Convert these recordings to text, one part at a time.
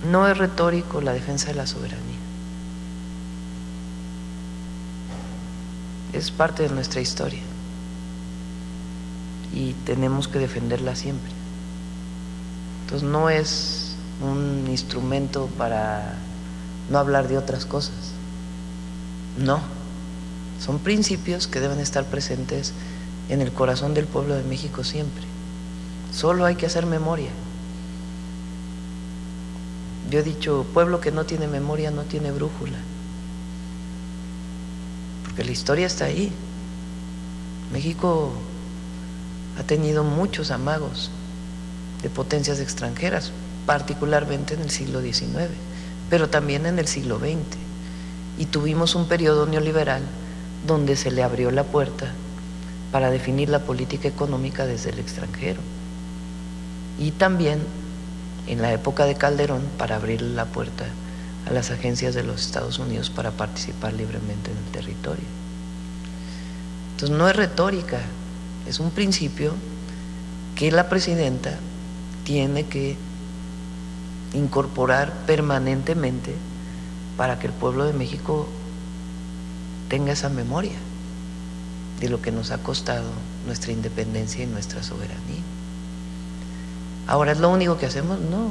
No es retórico la defensa de la soberanía. Es parte de nuestra historia y tenemos que defenderla siempre. Entonces no es un instrumento para no hablar de otras cosas. No, son principios que deben estar presentes en el corazón del pueblo de México siempre. Solo hay que hacer memoria. Yo he dicho, pueblo que no tiene memoria no tiene brújula, porque la historia está ahí. México ha tenido muchos amagos de potencias extranjeras, particularmente en el siglo XIX, pero también en el siglo XX, y tuvimos un periodo neoliberal donde se le abrió la puerta para definir la política económica desde el extranjero, y también en la época de Calderón para abrir la puerta a las agencias de los Estados Unidos para participar libremente en el territorio. Entonces no es retórica, es un principio que la presidenta tiene que incorporar permanentemente para que el pueblo de México tenga esa memoria de lo que nos ha costado nuestra independencia y nuestra soberanía. ¿Ahora es lo único que hacemos? No.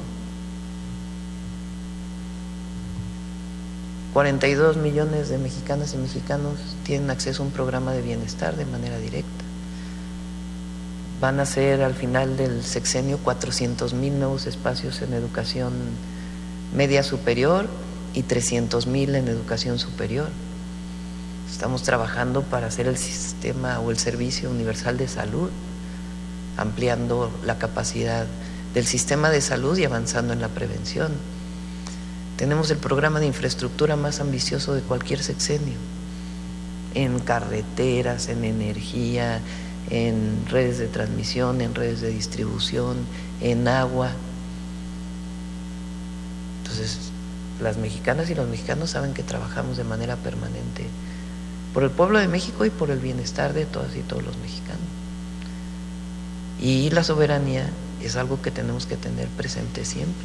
42 millones de mexicanas y mexicanos tienen acceso a un programa de bienestar de manera directa. Van a ser al final del sexenio 400,000 nuevos espacios en educación media superior y 300,000 en educación superior. Estamos trabajando para hacer el sistema o el servicio universal de salud, ampliando la capacidad del sistema de salud y avanzando en la prevención. Tenemos el programa de infraestructura más ambicioso de cualquier sexenio, en carreteras, en energía, en redes de transmisión, en redes de distribución, en agua. Entonces, las mexicanas y los mexicanos saben que trabajamos de manera permanente por el pueblo de México y por el bienestar de todas y todos los mexicanos. Y la soberanía es algo que tenemos que tener presente siempre.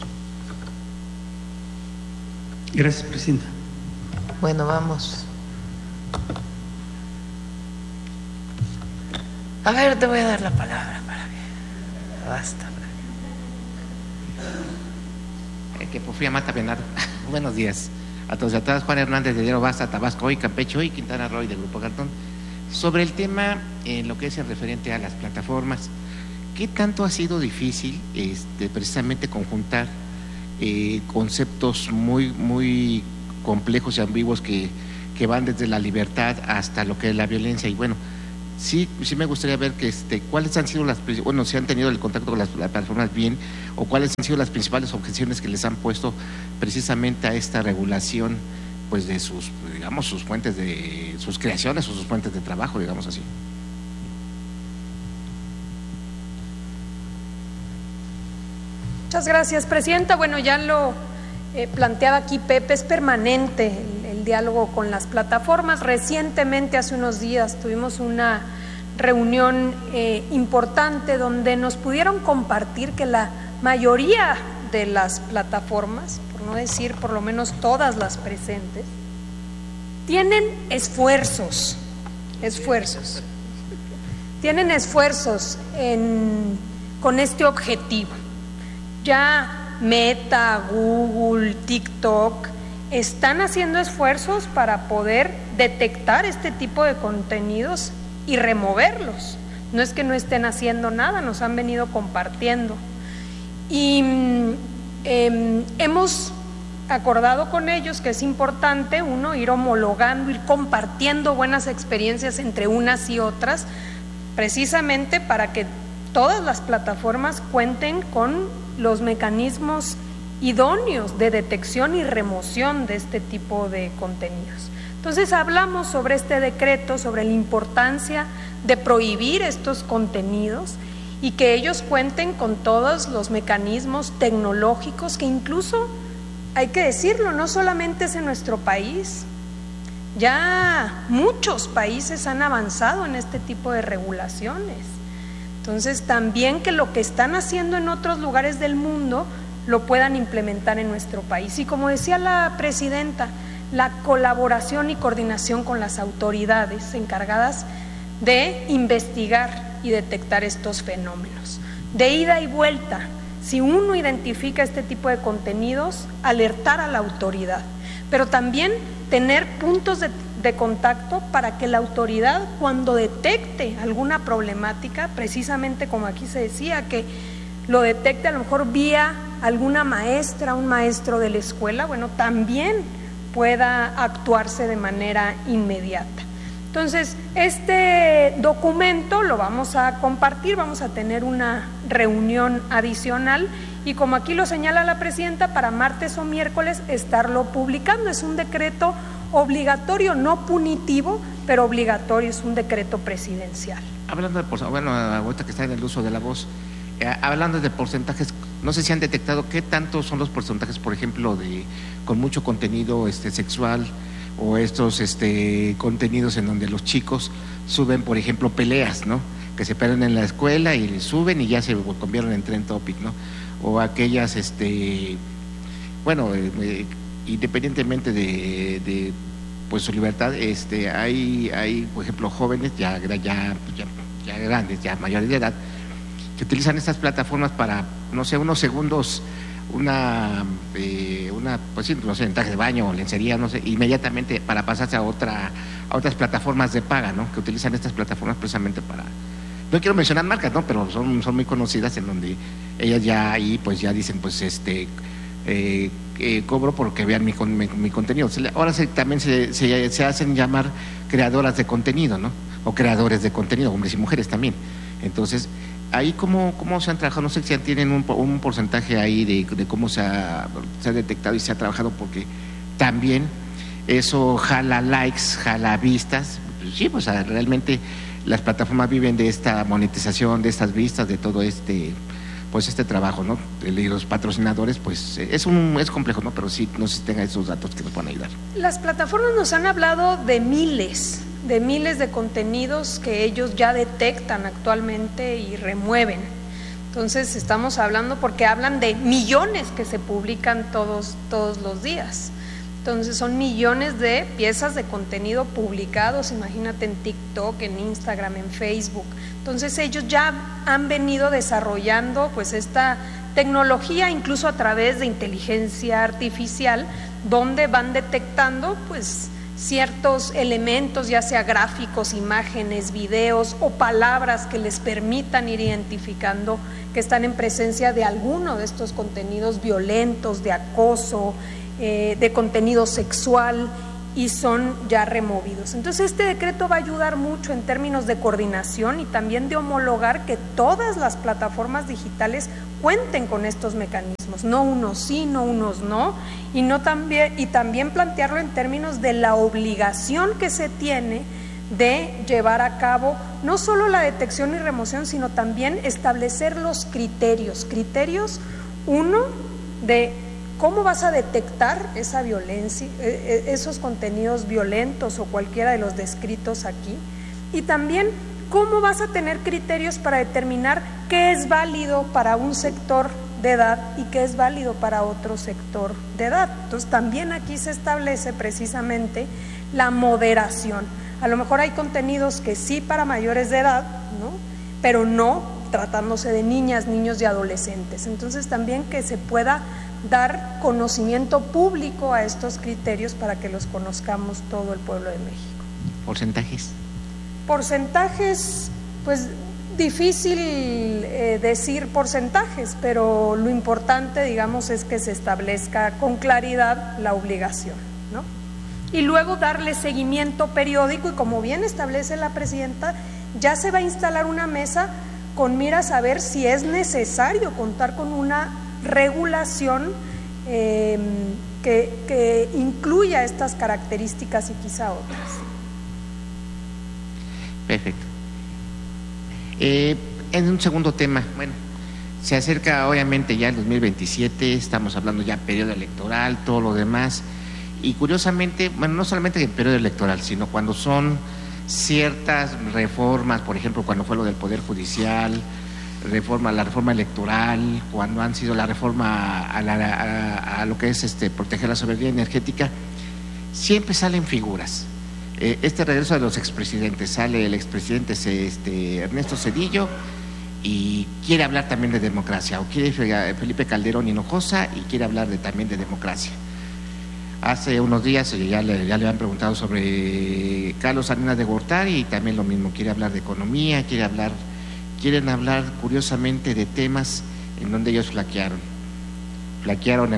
Gracias, Presidenta. Bueno, vamos. A ver, te voy a dar la palabra para que... Basta. Que Porfiria Mata Venado. Buenos días a todos y a todas. Juan Hernández de Diario Basta, Tabasco Hoy, Campeche Hoy, Quintana Roo de Grupo Cartón. Sobre el tema, en lo que es el referente a las plataformas, ¿qué tanto ha sido difícil precisamente conjuntar conceptos muy complejos y ambiguos que van desde la libertad hasta lo que es la violencia? Y bueno, sí me gustaría ver que cuáles han sido si han tenido el contacto con las plataformas bien, o cuáles han sido las principales objeciones que les han puesto precisamente a esta regulación, pues de sus, digamos, sus fuentes de sus creaciones o sus fuentes de trabajo, digamos así. Muchas gracias, Presidenta. Bueno, ya lo planteaba aquí Pepe, es permanente el diálogo con las plataformas. Recientemente, hace unos días, tuvimos una reunión importante donde nos pudieron compartir que la mayoría de las plataformas, por no decir por lo menos todas las presentes, tienen esfuerzos, tienen esfuerzos con este objetivo. Ya Meta, Google, TikTok están haciendo esfuerzos para poder detectar este tipo de contenidos y removerlos. No es que no estén haciendo nada, nos han venido compartiendo. Y hemos acordado con ellos que es importante, uno, ir homologando, ir compartiendo buenas experiencias entre unas y otras, precisamente para que todas las plataformas cuenten con los mecanismos idóneos de detección y remoción de este tipo de contenidos. Entonces hablamos sobre este decreto, sobre la importancia de prohibir estos contenidos y que ellos cuenten con todos los mecanismos tecnológicos que incluso, hay que decirlo, no solamente es en nuestro país, ya muchos países han avanzado en este tipo de regulaciones. Entonces también que lo que están haciendo en otros lugares del mundo lo puedan implementar en nuestro país. Y como decía la presidenta, la colaboración y coordinación con las autoridades encargadas de investigar y detectar estos fenómenos. De ida y vuelta, si uno identifica este tipo de contenidos, alertar a la autoridad, pero también tener puntos de contacto para que la autoridad, cuando detecte alguna problemática, precisamente como aquí se decía, que lo detecte a lo mejor vía alguna maestra, un maestro de la escuela, bueno, también pueda actuarse de manera inmediata. Entonces, este documento lo vamos a compartir, vamos a tener una reunión adicional y como aquí lo señala la presidenta, para martes o miércoles estarlo publicando. Es un decreto obligatorio, no punitivo, pero obligatorio, es un decreto presidencial. Hablando de, bueno, ahorita que está en el uso de la voz, hablando de porcentajes, no sé si han detectado qué tanto son los porcentajes, por ejemplo, con mucho contenido sexual o estos contenidos en donde los chicos suben, por ejemplo, peleas, ¿no? Que se pelean en la escuela y le suben y ya se convierten en trend topic, ¿no? O aquellas, independientemente de pues su libertad, hay, por ejemplo, jóvenes ya grandes, ya mayores de edad, que utilizan estas plataformas para, no sé, unos segundos, pues sí, no sé, en traje de baño o lencería, no sé, inmediatamente para pasarse a otras plataformas de paga, ¿no? Que utilizan estas plataformas precisamente para, no quiero mencionar marcas, ¿no? Pero son muy conocidas, en donde ellas ya ahí pues ya dicen, pues cobro porque vean mi contenido. Ahora también se hacen llamar creadoras de contenido, ¿no? O creadores de contenido, hombres y mujeres también. Entonces, ahí cómo se han trabajado, no sé si tienen un porcentaje ahí de cómo se ha detectado y se ha trabajado, porque también eso jala likes, jala vistas. Pues sí, pues realmente las plataformas viven de esta monetización, de estas vistas, de todo este trabajo, ¿no? Y los patrocinadores, pues es complejo, ¿no? Pero sí, no sé si tenga esos datos que nos puedan ayudar. Las plataformas nos han hablado de miles de contenidos que ellos ya detectan actualmente y remueven. Entonces estamos hablando, porque hablan de millones que se publican todos los días. Entonces son millones de piezas de contenido publicados, imagínate, en TikTok, en Instagram, en Facebook. Entonces ellos ya han venido desarrollando pues esta tecnología, incluso a través de inteligencia artificial, donde van detectando pues ciertos elementos, ya sea gráficos, imágenes, videos o palabras que les permitan ir identificando que están en presencia de alguno de estos contenidos violentos, de acoso, de contenido sexual, y son ya removidos. Entonces este decreto va a ayudar mucho en términos de coordinación y también de homologar que todas las plataformas digitales cuenten con estos mecanismos, no unos sí, no unos no, y también plantearlo en términos de la obligación que se tiene de llevar a cabo no solo la detección y remoción, sino también establecer los criterios, uno, de cómo vas a detectar esa violencia, esos contenidos violentos o cualquiera de los descritos aquí, y también cómo vas a tener criterios para determinar qué es válido para un sector de edad y qué es válido para otro sector de edad. Entonces también aquí se establece precisamente la moderación. A lo mejor hay contenidos que sí para mayores de edad, ¿no? Pero no tratándose de niñas, niños y adolescentes. Entonces también que se pueda dar conocimiento público a estos criterios para que los conozcamos todo el pueblo de México. Porcentajes, pues difícil decir porcentajes, pero lo importante, digamos, es que se establezca con claridad la obligación, ¿no? Y luego darle seguimiento periódico, y como bien establece la presidenta, ya se va a instalar una mesa con miras a ver si es necesario contar con una regulación que incluya estas características y quizá otras. Perfecto. En un segundo tema, bueno, se acerca obviamente ya el 2027, estamos hablando ya periodo electoral, todo lo demás, y curiosamente, bueno, no solamente en periodo electoral, sino cuando son ciertas reformas, por ejemplo, cuando fue lo del Poder Judicial, la reforma electoral, cuando han sido la reforma a lo que es proteger la soberanía energética, siempre salen figuras. Este regreso de los expresidentes, sale el expresidente Ernesto Zedillo y quiere hablar también de democracia, o quiere Felipe Calderón Hinojosa y quiere hablar también de democracia. Hace unos días ya le han preguntado sobre Carlos Salinas de Gortari y también lo mismo, quiere hablar de economía, quieren hablar curiosamente de temas en donde ellos flaquearon en